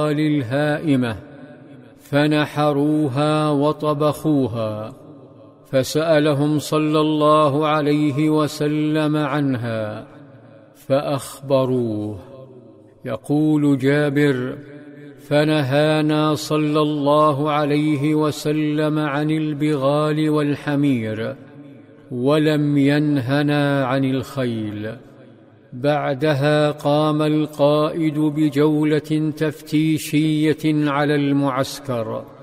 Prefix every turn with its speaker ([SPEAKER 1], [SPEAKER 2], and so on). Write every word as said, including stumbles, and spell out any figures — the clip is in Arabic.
[SPEAKER 1] الهائمة فنحروها وطبخوها، فسألهم صلى الله عليه وسلم عنها فأخبروه. يقول جابر: فنهانا صلى الله عليه وسلم عن البغال والحمير، ولم ينهنا عن الخيل. بعدها قام القائد بجولة تفتيشية على المعسكر،